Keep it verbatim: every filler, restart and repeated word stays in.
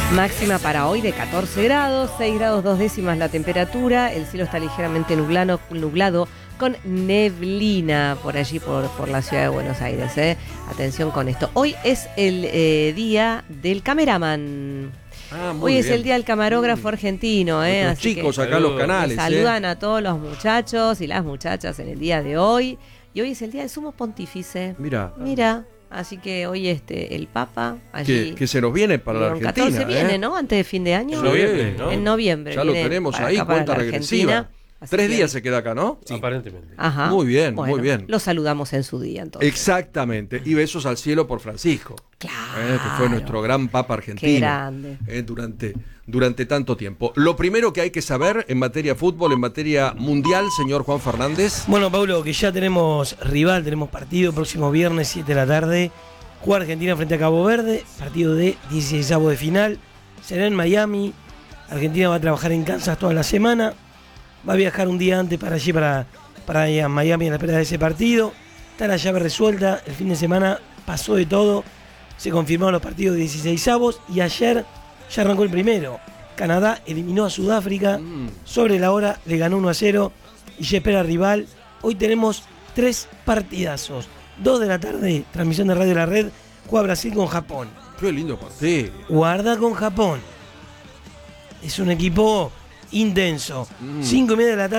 Máxima para hoy de catorce grados, seis grados dos décimas la temperatura, el cielo está ligeramente nublado, nublado con neblina por allí, por, por la ciudad de Buenos Aires. ¿eh? Atención con esto. Hoy es el eh, día del cameraman. Ah, Hoy bien. es el día del camarógrafo mm. argentino. ¿eh? Los Así chicos que acá en los canales. Saludan ¿eh? a todos los muchachos y las muchachas en el día de hoy. Y hoy es el día del sumo pontífice. Mira. Mira. Así que hoy este el Papa allí que, que se nos viene para la Argentina. catorce ¿eh? viene, ¿no? Antes de fin de año. En noviembre, ¿no? En noviembre. Ya lo tenemos ahí, cuenta regresiva. Tres que... días se queda acá, ¿no? Sí. Aparentemente. Ajá. Muy bien, bueno, muy bien. Lo saludamos en su día, entonces. Exactamente. Y besos al cielo por Francisco. Claro. Eh, que fue nuestro gran Papa argentino. Qué grande. Eh, durante, durante tanto tiempo. Lo primero que hay que saber en materia fútbol, en materia mundial, señor Juan Fernández. Bueno, Paulo, que ya tenemos rival, tenemos partido próximo viernes, siete de la tarde. Juega Argentina frente a Cabo Verde, partido de dieciseisavos de final. Será en Miami. Argentina va a trabajar en Kansas toda la semana. Va a viajar un día antes para allí, para, para allá, Miami, en la espera de ese partido. Está la llave resuelta. El fin de semana pasó de todo. Se confirmaron los partidos de dieciseisavos. Y ayer ya arrancó el primero. Canadá eliminó a Sudáfrica. Mm. Sobre la hora le ganó uno a cero. Y ya espera rival. Hoy tenemos tres partidazos. dos de la tarde, transmisión de Radio La Red, juega Brasil con Japón. Qué lindo partido. Guarda con Japón. Es un equipo intenso. Mm. cinco y media de la tarde.